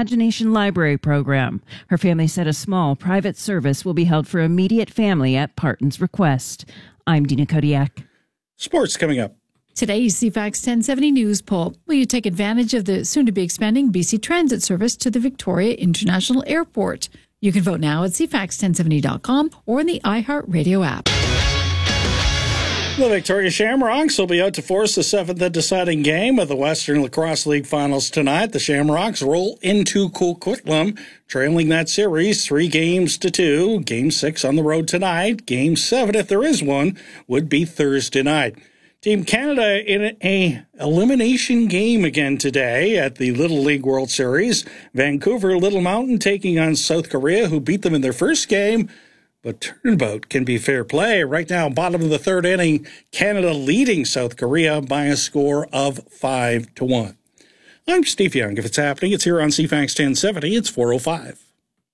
Imagination Library program. Her family said a small private service will be held for immediate family at Parton's request. I'm Dina Kodiak. Sports coming up. Today's CFAX 1070 News poll. Will you take advantage of the soon-to-be-expanding BC Transit service to the Victoria International Airport? You can vote now at cfax1070.com or in the iHeartRadio app. The Victoria Shamrocks will be out to force the seventh and deciding game of the Western Lacrosse League Finals tonight. The Shamrocks roll into Coquitlam, trailing that series 3-2. Game 6 on the road tonight. Game 7, if there is one, would be Thursday night. Team Canada in a elimination game again today at the Little League World Series. Vancouver Little Mountain taking on South Korea, who beat them in their first game. But turnabout can be fair play. Right now, bottom of the third inning, Canada leading South Korea by a score of 5-1. I'm Steve Young. If it's happening, it's here on CFAX 1070. It's 4:05.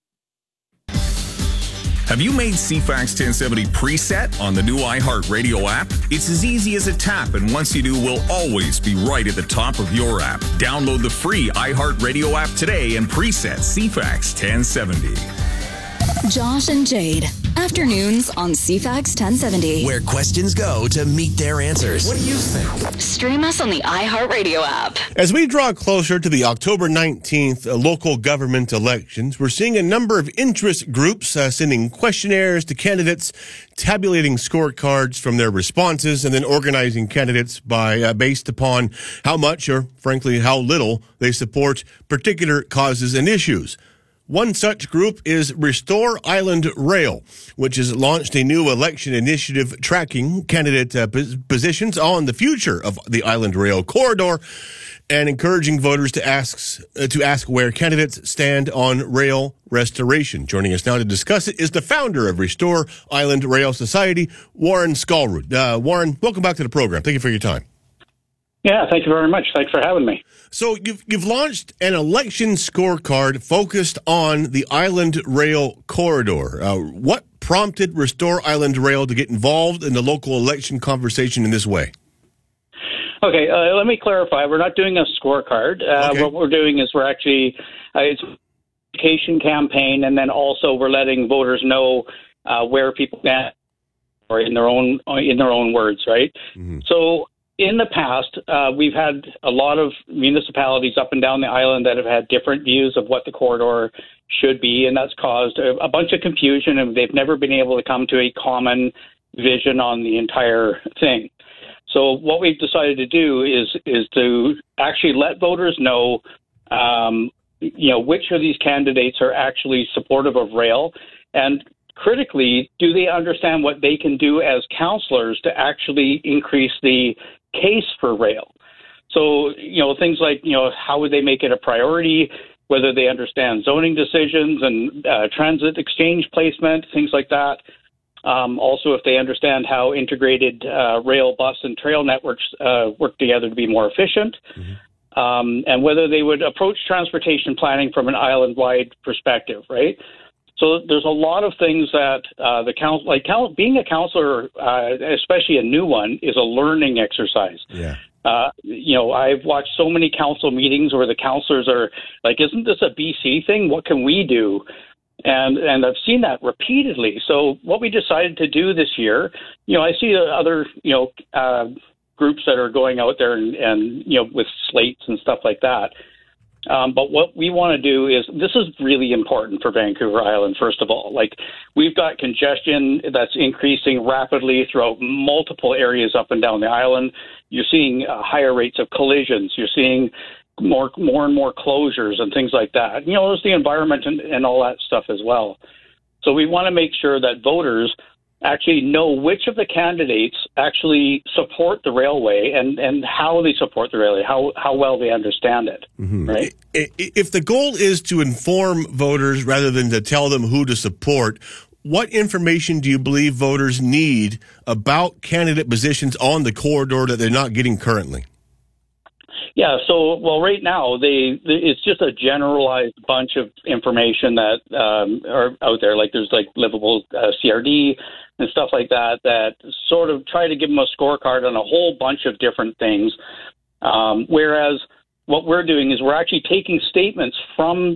Have you made CFAX 1070 preset on the new iHeartRadio app? It's as easy as a tap, and once you do, we'll always be right at the top of your app. Download the free iHeartRadio app today and preset CFAX 1070. Josh and Jade, afternoons on CFAX 1070. Where questions go to meet their answers. What do you think? Stream us on the iHeartRadio app. As we draw closer to the October 19th local government elections, we're seeing a number of interest groups sending questionnaires to candidates, tabulating scorecards from their responses, and then organizing candidates by based upon how much or, frankly, how little they support particular causes and issues. One such group is Restore Island Rail, which has launched a new election initiative tracking candidate positions on the future of the Island Rail corridor and encouraging voters to ask where candidates stand on rail restoration. Joining us now to discuss it is the founder of Restore Island Rail Society, Warren Skolrud. Warren, welcome back to the program. Thank you for your time. Yeah, thank you very much. Thanks for having me. So you've launched an election scorecard focused on the Island Rail corridor. What prompted Restore Island Rail to get involved in the local election conversation in this way? Okay, let me clarify. We're not doing a scorecard. Okay. What we're doing is we're actually it's an education campaign, and then also we're letting voters know where people stand, or in their own words, right? Mm-hmm. So. In the past, we've had a lot of municipalities up and down the island that have had different views of what the corridor should be, and that's caused a bunch of confusion, and they've never been able to come to a common vision on the entire thing. So what we've decided to do is to actually let voters know, which of these candidates are actually supportive of rail, and critically, do they understand what they can do as councillors to actually increase the case for rail? So, things like, how would they make it a priority, whether they understand zoning decisions and transit exchange placement, things like that. Also, if they understand how integrated rail, bus, and trail networks work together to be more efficient. Mm-hmm. And whether they would approach transportation planning from an island-wide perspective, right? So there's a lot of things that the council, being a councillor, especially a new one, is a learning exercise. Yeah. I've watched so many council meetings where the councillors are like, "Isn't this a BC thing? What can we do?" And I've seen that repeatedly. So what we decided to do this year, I see other groups that are going out there and with slates and stuff like that. But what we want to do is, this is really important for Vancouver Island, first of all. Like, we've got congestion that's increasing rapidly throughout multiple areas up and down the island. You're seeing higher rates of collisions. You're seeing more and more closures and things like that. There's the environment and all that stuff as well. So we want to make sure that voters actually know which of the candidates actually support the railway and how they support the railway, how well they understand it, mm-hmm. Right? If the goal is to inform voters rather than to tell them who to support, what information do you believe voters need about candidate positions on the corridor that they're not getting currently? Yeah, so, right now, it's just a generalized bunch of information that are out there. Like, there's, livable CRD and stuff like that sort of try to give them a scorecard on a whole bunch of different things. Whereas what we're doing is we're actually taking statements from